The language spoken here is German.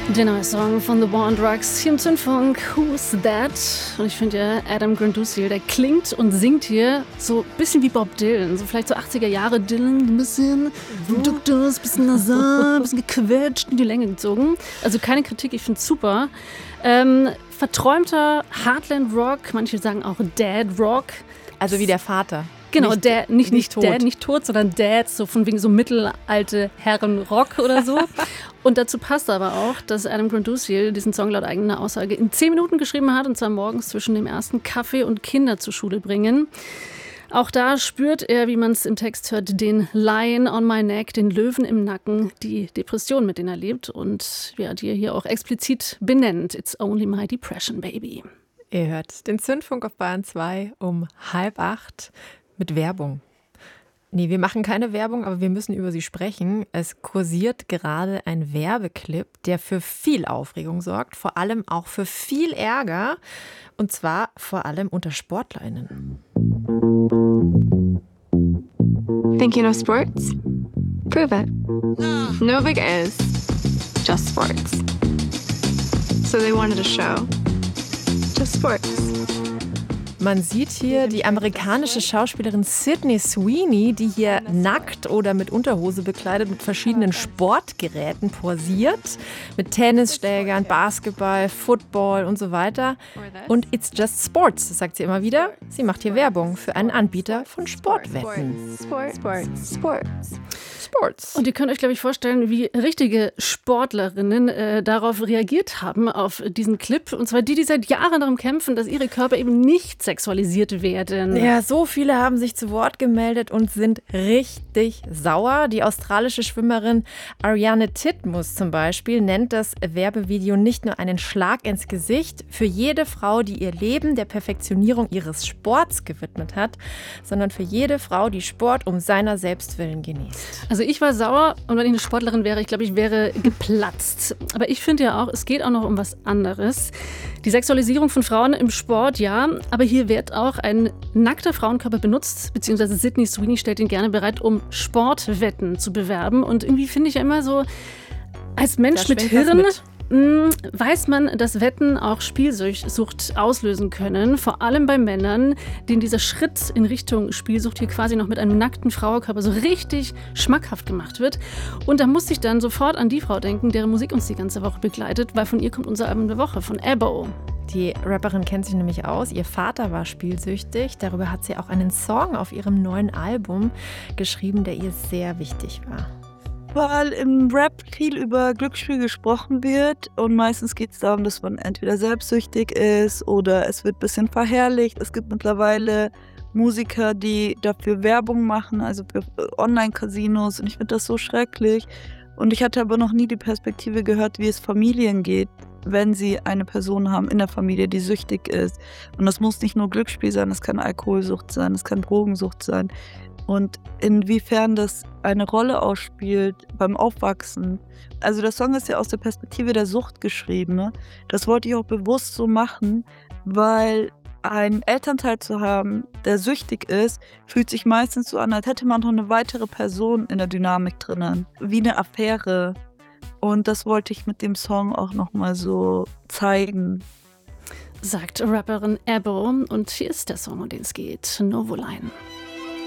Der neue Song von The War on Drugs hier im Zündfunk, Who's That? Und ich finde ja, Adam Granduciel, der klingt und singt hier so ein bisschen wie Bob Dylan. So vielleicht so 80er Jahre Dylan, ein bisschen Duktus, ein bisschen nasal, ein bisschen gequetscht, in die Länge gezogen. Also keine Kritik, ich finde es super. Verträumter Heartland Rock, manche sagen auch Dad Rock. Also wie der Vater. Genau, nicht tot. Dad, nicht tot, sondern Dad, so von wegen so mittelalte Herren-Rock oder so. Und dazu passt aber auch, dass Adam Granduciel diesen Song laut eigener Aussage in 10 Minuten geschrieben hat, und zwar morgens zwischen dem ersten Kaffee und Kinder zur Schule bringen. Auch da spürt er, wie man es im Text hört, den Lion on my neck, den Löwen im Nacken, die Depression, mit denen er lebt und die er hier auch explizit benennt. It's only my depression, baby. Ihr hört den Zündfunk auf Bayern 2 um 7:30 mit Werbung. Nee, wir machen keine Werbung, aber wir müssen über sie sprechen. Es kursiert gerade ein Werbeclip, der für viel Aufregung sorgt, vor allem auch für viel Ärger, und zwar vor allem unter SportlerInnen. Thinking of sports? Prove it. No big is, just sports. So they wanted a show. Just sports. Man sieht hier die amerikanische Schauspielerin Sydney Sweeney, die hier nackt oder mit Unterhose bekleidet mit verschiedenen Sportgeräten posiert. Mit Tennisschlägern, Basketball, Football und so weiter. Und it's just sports, das sagt sie immer wieder. Sie macht hier Werbung für einen Anbieter von Sportwetten. Sports. Und ihr könnt euch, glaube ich, vorstellen, wie richtige Sportlerinnen darauf reagiert haben, auf diesen Clip. Und zwar die seit Jahren darum kämpfen, dass ihre Körper eben nicht sexualisiert werden. Ja, so viele haben sich zu Wort gemeldet und sind richtig sauer. Die australische Schwimmerin Ariane Titmus zum Beispiel nennt das Werbevideo nicht nur einen Schlag ins Gesicht für jede Frau, die ihr Leben der Perfektionierung ihres Sports gewidmet hat, sondern für jede Frau, die Sport um seiner selbst willen genießt. Also ich war sauer, und wenn ich eine Sportlerin wäre, ich glaube, ich wäre geplatzt. Aber ich finde ja auch, es geht auch noch um was anderes. Die Sexualisierung von Frauen im Sport, ja, aber hier wird auch ein nackter Frauenkörper benutzt, beziehungsweise Sydney Sweeney stellt ihn gerne bereit, um Sportwetten zu bewerben. Und irgendwie finde ich ja immer so, als Mensch mit Hirn weiß man, dass Wetten auch Spielsucht auslösen können, vor allem bei Männern, denen dieser Schritt in Richtung Spielsucht hier quasi noch mit einem nackten Frauenkörper so richtig schmackhaft gemacht wird. Und da musste ich dann sofort an die Frau denken, deren Musik uns die ganze Woche begleitet, weil von ihr kommt unser Album der Woche, von Ebo. Die Rapperin kennt sich nämlich aus. Ihr Vater war spielsüchtig. Darüber hat sie auch einen Song auf ihrem neuen Album geschrieben, der ihr sehr wichtig war. Weil im Rap viel über Glücksspiel gesprochen wird und meistens geht es darum, dass man entweder selbstsüchtig ist oder es wird ein bisschen verherrlicht. Es gibt mittlerweile Musiker, die dafür Werbung machen, also für Online-Casinos, und ich finde das so schrecklich. Und ich hatte aber noch nie die Perspektive gehört, wie es Familien geht, wenn sie eine Person haben in der Familie, die süchtig ist. Und das muss nicht nur Glücksspiel sein, das kann Alkoholsucht sein, das kann Drogensucht sein. Und inwiefern das eine Rolle ausspielt beim Aufwachsen. Also der Song ist ja aus der Perspektive der Sucht geschrieben, ne? Das wollte ich auch bewusst so machen, weil einen Elternteil zu haben, der süchtig ist, fühlt sich meistens so an, als hätte man noch eine weitere Person in der Dynamik drinnen. Wie eine Affäre. Und das wollte ich mit dem Song auch nochmal so zeigen. Sagt Rapperin Ebo. Und hier ist der Song, um den es geht, Novoline.